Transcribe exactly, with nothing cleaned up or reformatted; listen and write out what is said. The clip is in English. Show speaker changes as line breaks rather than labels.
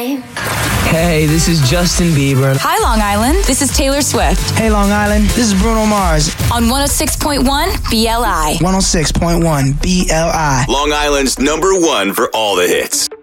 time.
Hey, this is Justin Bieber.
Hi, Long Island. This is Taylor Swift.
Hey, Long Island. This is Bruno Mars.
On one oh six point one B L I.
one oh six point one B L I.
Long Island's number one for all the hits.